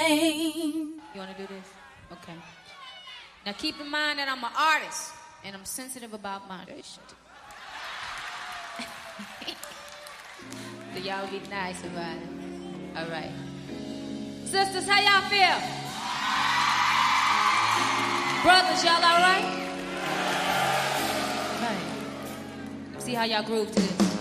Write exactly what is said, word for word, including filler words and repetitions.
You want to do this? Okay. Now keep in mind that I'm an artist and I'm sensitive about my shit. So y'all be nice about it. All right. Sisters, how y'all feel? Brothers, y'all all right? All right. See how y'all groove to this.